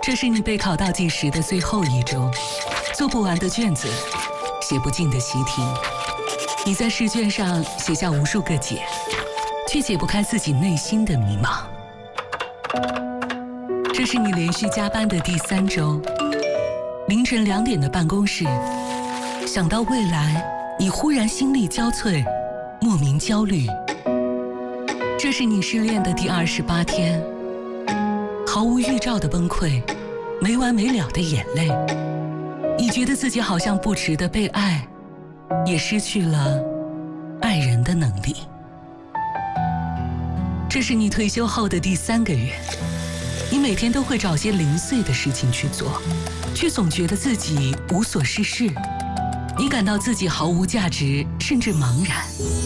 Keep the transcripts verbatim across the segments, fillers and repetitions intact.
这是你备考倒计时的最后一周，做不完的卷子，写不尽的习题。你在试卷上写下无数个解，却解不开自己内心的迷茫。这是你连续加班的第三周，凌晨两点的办公室，想到未来，你忽然心力交瘁，莫名焦虑。这是你失恋的第二十八天，毫无预兆的崩溃，没完没了的眼泪。你觉得自己好像不值得被爱，也失去了爱人的能力。这是你退休后的第三个月，你每天都会找些零碎的事情去做，却总觉得自己无所事事。你感到自己毫无价值，甚至茫然。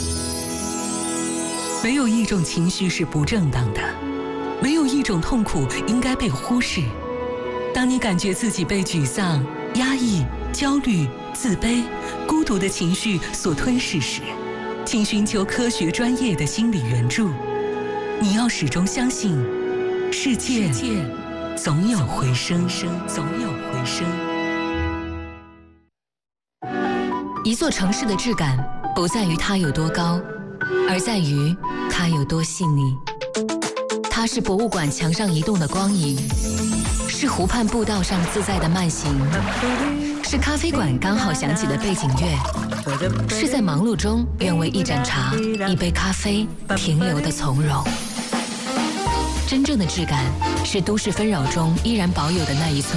没有一种情绪是不正当的，没有一种痛苦应该被忽视。当你感觉自己被沮丧、压抑、焦虑、自卑、孤独的情绪所吞噬时，请寻求科学专业的心理援助。你要始终相信，世界总有回声，总有回声。 一座城市的质感不在于它有多高，而在于它有多细腻。它是博物馆墙上移动的光影，是湖畔步道上自在的慢行，是咖啡馆刚好响起的背景乐，是在忙碌中愿为一盏茶、一杯咖啡停留的从容。真正的质感是都市纷扰中依然保有的那一寸